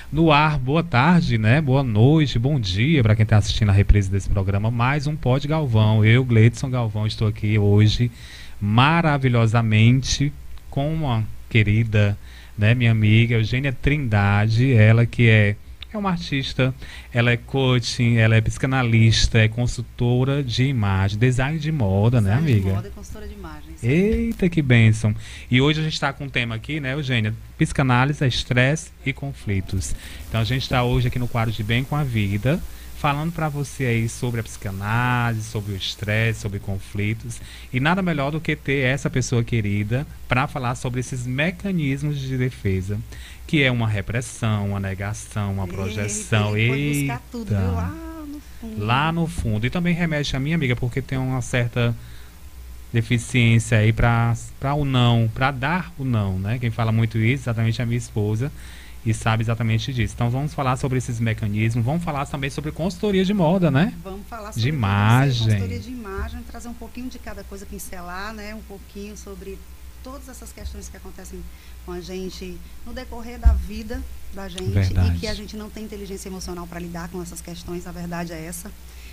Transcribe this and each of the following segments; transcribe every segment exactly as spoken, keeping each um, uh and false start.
No ar, boa tarde, né? Boa noite, bom dia para quem está assistindo a reprise desse programa. Mais um Pod Galvão. Eu, Gleidson Galvão, estou aqui hoje maravilhosamente com uma querida, né, minha amiga Eugênia Trindade, ela que é, é uma artista, ela é coaching, ela é psicanalista, é consultora de imagem, design de moda, design, né, amiga? De moda e consultora de imagem. Sim. Eita, que bênção. E hoje a gente está com um tema aqui, né, Eugênia? Psicanálise, estresse e conflitos. Então a gente está hoje aqui no quadro de Bem com a Vida, falando para você aí sobre a psicanálise, sobre o estresse, sobre conflitos. E nada melhor do que ter essa pessoa querida para falar sobre esses mecanismos de defesa, que é uma repressão, uma negação, uma projeção. Eita, ele foi buscar tudo, viu? Lá no fundo. Lá no fundo. E também remete a minha amiga, porque tem uma certa deficiência aí para o não, para dar o não, né? Quem fala muito isso, exatamente a minha esposa, e sabe exatamente disso. Então vamos falar sobre esses mecanismos, vamos falar também sobre consultoria de moda, né? Vamos falar sobre de imagem. Consultoria de imagem, trazer um pouquinho de cada coisa, pincelar, né? Um pouquinho sobre todas essas questões que acontecem com a gente no decorrer da vida da gente. Verdade. E que a gente não tem inteligência emocional para lidar com essas questões, a verdade é essa.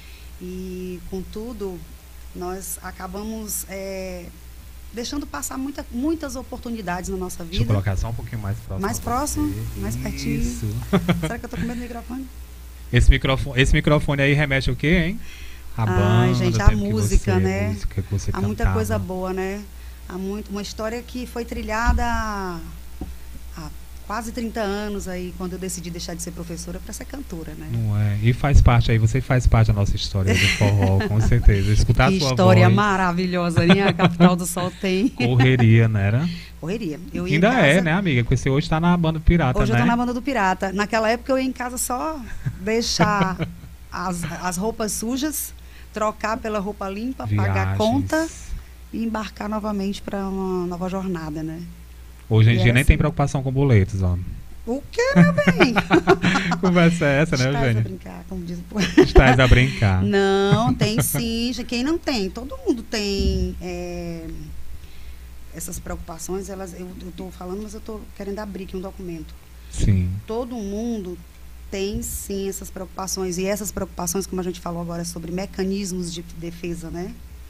E, contudo, nós acabamos é, deixando passar muita, muitas oportunidades na nossa vida. Deixa eu colocar só um pouquinho mais próximo. Mais próximo, você. mais pertinho. Isso. Será que eu tô com medo do microfone? Esse microfone, esse microfone aí remete ao quê, hein? A Ai, banda, gente, a música, você, né? A música que você Há cantava. muita coisa boa, né? Há muito, uma história que foi trilhada há, há quase trinta anos aí, quando eu decidi deixar de ser professora para ser cantora, né? Não é? E faz parte aí, você faz parte da nossa história do forró, com certeza. Escutar que a sua história voz, maravilhosa, né? A Capital do Sol tem. Correria, né? Era? Correria. Eu ia Ainda em casa, é, né, amiga? Porque você hoje está na banda Pirata, hoje né? eu tô na banda do Pirata. Naquela época eu ia em casa só deixar as, as roupas sujas, trocar pela roupa limpa, Viagens. pagar a conta e embarcar novamente para uma nova jornada, né? Hoje em e dia nem assim. tem preocupação com boletos, ó. O que, meu bem? Conversa é essa, né, Estás Eugênia? a brincar, como diz o Estás a brincar. Não, tem sim. Quem não tem? Todo mundo tem é, essas preocupações. Elas, eu estou falando, mas eu estou querendo abrir aqui um documento. Sim. Todo mundo tem sim essas preocupações. E essas preocupações, como a gente falou agora, sobre mecanismos de defesa, né?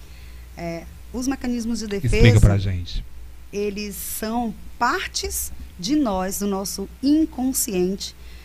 É, os mecanismos de defesa... Explica pra gente. Eles são partes de nós, do nosso inconsciente,